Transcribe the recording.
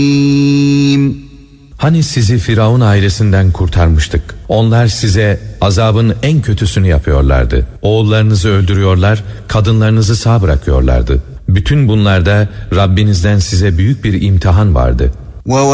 Hani sizi Firavun ailesinden kurtarmıştık. Onlar size azabın en kötüsünü yapıyorlardı. Oğullarınızı öldürüyorlar, kadınlarınızı sağ bırakıyorlardı. Bütün bunlarda Rabbinizden size büyük bir imtihan vardı.